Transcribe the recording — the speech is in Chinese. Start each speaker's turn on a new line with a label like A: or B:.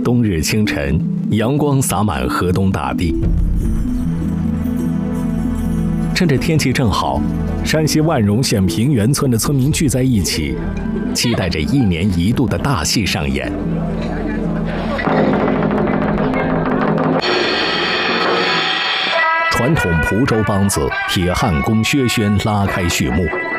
A: 冬日清晨，阳光洒满河东大地。趁着天气正好，山西万荣县平原村的村民聚在一起，期待着1年1度的大戏上演。传统蒲州梆子《铁汉宫薛轩》拉开序幕。